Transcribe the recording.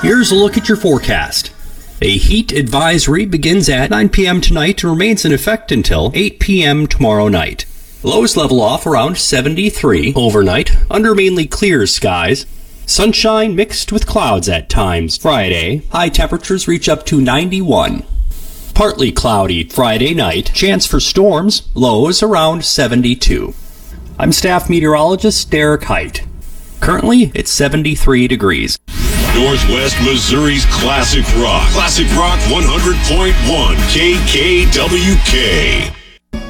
Here's a look at your forecast. A heat advisory begins at 9 p.m. tonight and remains in effect until 8 p.m. tomorrow night. Lows level off around 73 overnight under mainly clear skies. Sunshine mixed with clouds at times Friday. High temperatures reach up to 91. Partly cloudy Friday night. Chance for storms. Lows around 72. I'm staff meteorologist Derek Height. Currently, it's 73 degrees. Northwest Missouri's Classic Rock. Classic Rock 100.1 KKWK.